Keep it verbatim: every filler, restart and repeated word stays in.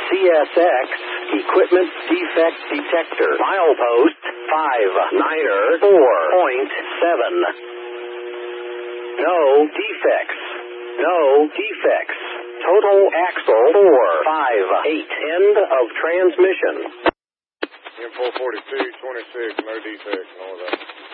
C S X Equipment Defect Detector. Milepost five niner four point seven. No defects. No defects. Total axle four five eight. End of transmission. M four forty-two, twenty-six, no defects, and all that.